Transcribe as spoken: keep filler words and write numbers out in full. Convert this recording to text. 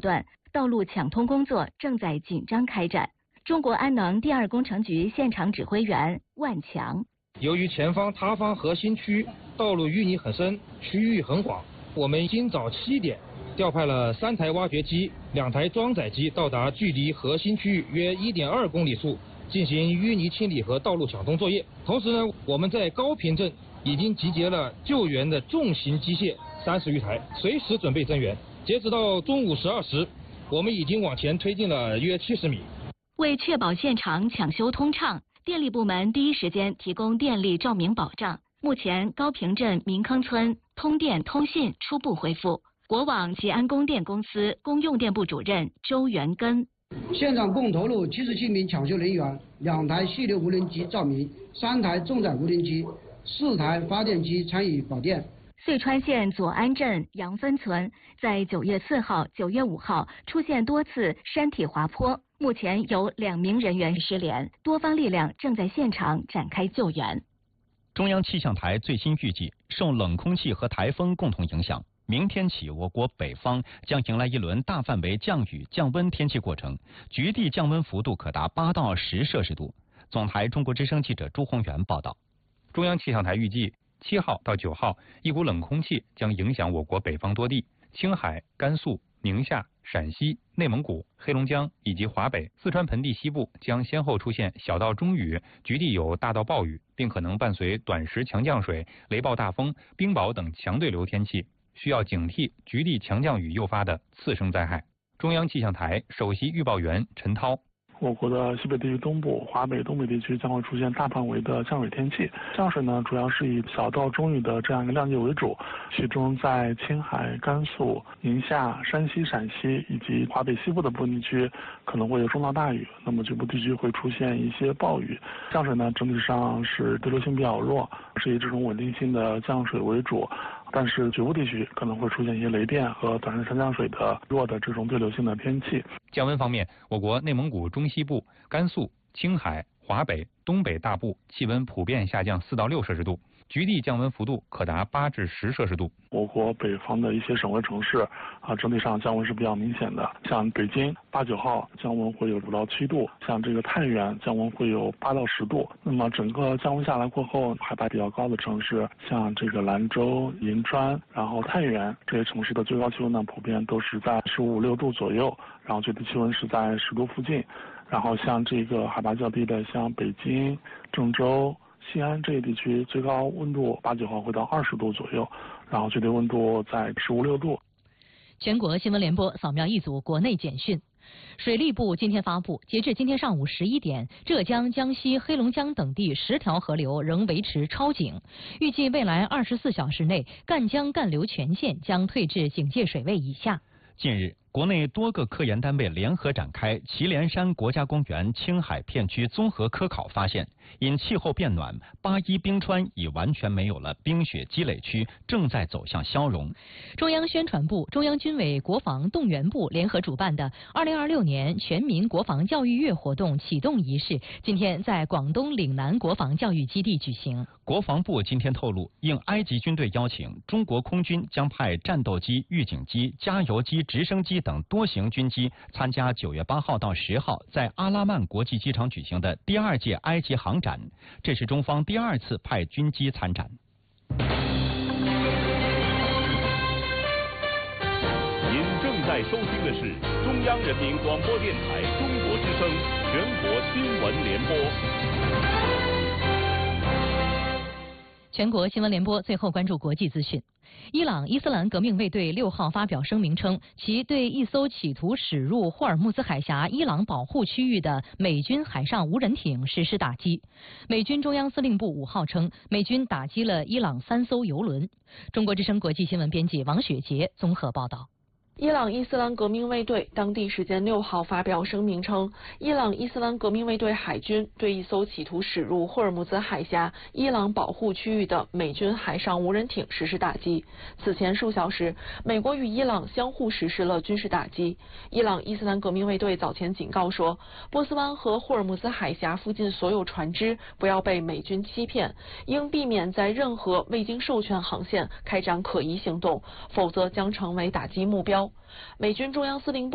段，道路抢通工作正在紧张开展。中国安能第二工程局现场指挥员万强： 由于前方塌方核心区道路淤泥很深，区域很广，我们今早七点调派了三台挖掘机、两台装载机到达距离核心区域约 一点二公里处，进行淤泥清理和道路抢通作业。同时呢，我们在高坪镇已经集结了救援的重型机械三十余台，随时准备增援。截止到中午十二时，我们已经往前推进了约七十米。 为确保现场抢修通畅，电力部门第一时间提供电力照明保障。目前高坪镇民坑村通电通信初步恢复。国网吉安供电公司公用电部主任周元根： 现场共投入七十七名抢修人员，两台系列无人机照明，三台重载无人机，四台发电机参与保电。 遂川县左安镇杨分村在九月四号、九月五号出现多次山体滑坡，目前有两名人员失联，多方力量正在现场展开救援。 中央气象台最新预计，受冷空气和台风共同影响，明天起我国北方将迎来一轮大范围降雨降温天气过程，局地降温幅度可达八到十摄氏度。总台中国之声记者朱宏元报道。 中央气象台预计，七号到九号，一股冷空气将影响我国北方多地，青海、甘肃、宁夏、陕西、内蒙古、黑龙江以及华北、四川盆地西部将先后出现小到中雨，局地有大到暴雨，并可能伴随短时强降水、雷暴大风、冰雹等强对流天气，需要警惕局地强降雨诱发的次生灾害。中央气象台首席预报员陈涛： 我国的西北地区东部、华北、东北地区将会出现大范围的降水天气，降水呢主要是以小到中雨的这样一个量级为主，其中在青海、甘肃、宁夏、山西、陕西以及华北西部的部分地区可能会有中到大雨，那么局部地区会出现一些暴雨。降水呢整体上是对流性比较弱，是以这种稳定性的降水为主。但是局部地区可能会出现一些雷电和短时强降水的弱的这种对流性的天气。 降温方面，我国内蒙古中西部、甘肃、青海、华北、东北大部气温普遍下降四到六摄氏度，局地降温幅度可达八至十摄氏度。 我国北方的一些省会城市啊，整体上降温是比较明显的，像北京八九号降温会有五到七度，像这个太原降温会有八到十度。那么整个降温下来过后，海拔比较高的城市，像这个兰州、银川，然后太原这些城市的最高气温呢，普遍都是在十五六度左右，然后最低气温是在十度附近。然后像这个海拔较低的，像北京、郑州、西安这些地区，最高温度八九号会到二十度左右，然后最低温度在十五六度。 全国新闻联播扫描一组国内简讯。水利部今天发布，截至今天上午十一点，浙江、江西、黑龙江等地十条河流仍维持超警，预计未来二十四小时内，赣江干流全线将退至警戒水位以下。 近日，国内多个科研单位联合展开祁连山国家公园青海片区综合科考，发现因气候变暖，八一冰川已完全没有了冰雪积累区，正在走向消融。 中央宣传部、中央军委国防动员部联合主办的二零二六年全民国防教育月活动启动仪式，今天在广东岭南国防教育基地举行。 国防部今天透露，应埃及军队邀请，中国空军将派战斗机、预警机、加油机、直升机等多型军机参加九月八号到十号在阿拉曼国际机场举行的第二届埃及航展，这是中方第二次派军机参展。 您正在收听的是中央人民广播电台中国之声全国新闻联播。 全国新闻联播最后关注国际资讯。伊朗伊斯兰革命卫队六号发表声明称，其对一艘企图驶入霍尔木兹海峡伊朗保护区域的美军海上无人艇实施打击。美军中央司令部五号称，美军打击了伊朗三艘油轮。中国之声国际新闻编辑王雪杰综合报道。 伊朗伊斯兰革命卫队当地时间六号发表声明称，伊朗伊斯兰革命卫队海军对一艘企图驶入霍尔木兹海峡伊朗保护区域的美军海上无人艇实施打击。此前数小时，美国与伊朗相互实施了军事打击。伊朗伊斯兰革命卫队早前警告说，波斯湾和霍尔木兹海峡附近所有船只不要被美军欺骗，应避免在任何未经授权航线开展可疑行动，否则将成为打击目标。美军中央司令部